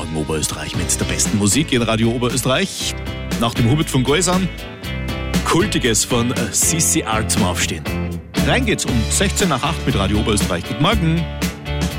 Morgen Oberösterreich mit der besten Musik in Radio Oberösterreich. Nach dem Hubert von Geusern, Kultiges von CCR zum Aufstehen. Rein geht's um 16 nach 8 mit Radio Oberösterreich. Guten Morgen.